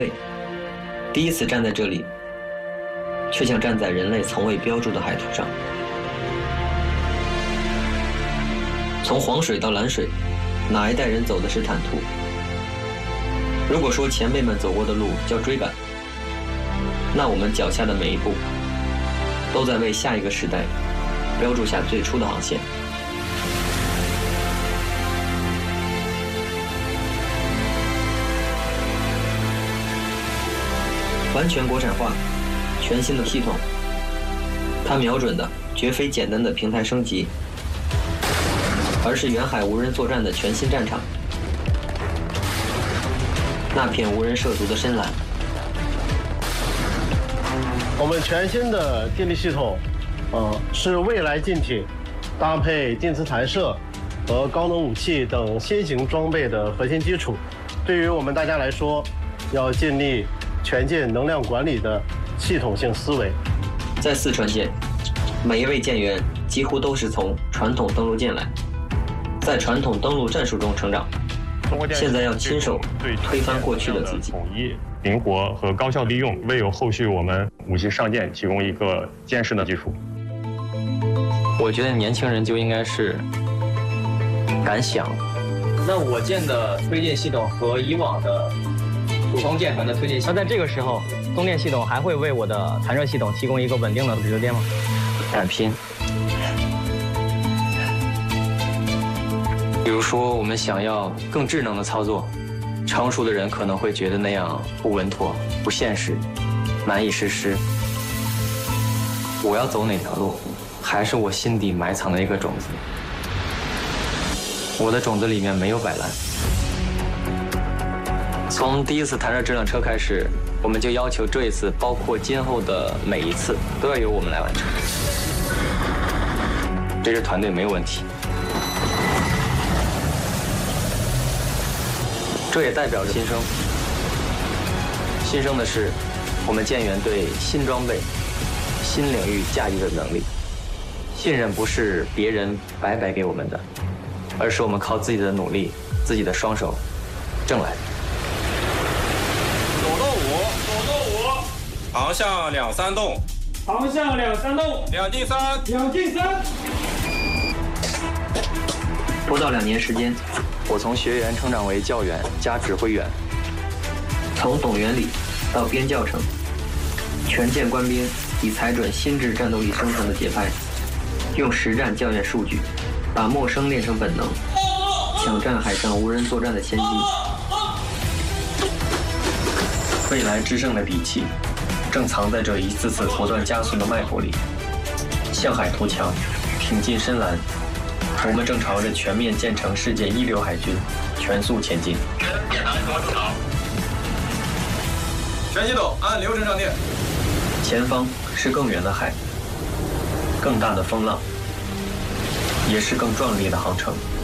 第一次站在这里，却像站在人类从未标注的海图上。从黄水到蓝水，哪一代人走的是坦途？如果说前辈们走过的路叫追赶，那我们脚下的每一步，都在为下一个时代标注下最初的航线。完全国产化，全新的系统，它瞄准的绝非简单的平台升级，而是远海无人作战的全新战场。那片无人涉足的深蓝。 我们全新的电力系统，是未来舰艇搭配电磁弹射和高能武器等新型装备的核心基础。对于我们大家来说，要建立全舰能量管理的系统性思维。 在四川舰，每一位舰员几乎都是从传统登陆舰来，在传统登陆战术中成长。现在要亲手推翻过去的自己。 统一、灵活和高效利用，为有后续我们武器上舰提供一个坚实的基础。 我觉得年轻人就应该是敢想。 那我舰的推进系统和以往的普通舰船的推进系统， 那在这个时候，供电系统还会为我的弹射系统提供一个稳定的直流电吗？ 敢拼。比如说，我们想要更智能的操作，成熟的人可能会觉得那样不稳妥、不现实、难以实施。我要走哪条路，还是我心底埋藏的一个种子。我的种子里面没有摆烂。从第一次弹射质量车开始，我们就要求这一次，包括今后的每一次，都要由我们来完成。这支团队没有问题。这也代表着新生。新生的是我们舰员对新装备、新领域驾驭的能力。信任不是别人白白给我们的，而是我们靠自己的努力、自己的双手挣来的。 左舵5，航向2、3洞， 航向2、3洞 ，2进3 ，2进3。 不到2年时间， 我从学员成长为教员加指挥员， 从董原理到编教程，全舰官兵已踩准新质战斗力生成的节拍，用实战校验数据，把陌生练成本能，抢占海上无人作战的先机。未来制胜的底气，正藏在这一次次不断加速的脉搏里。向海图强，挺进深蓝，我们正朝着全面建成世界一流海军全速前进。 全系统按流程上电。 前方是更远的海，更大的风浪，也是更壮丽的航程。